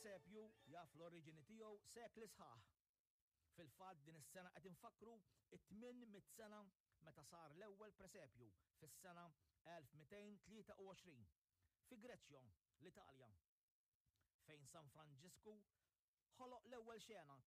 presepju jaf l-oriġini tiegħu sekli sħaħ. Fil-fatt din is-sena qed infakru it-800 sena meta sar l-ewwel presepju fis-sena 1223 fi Greċja, l-Italja, fejn San Franġisku ħoloq l-ewwel xena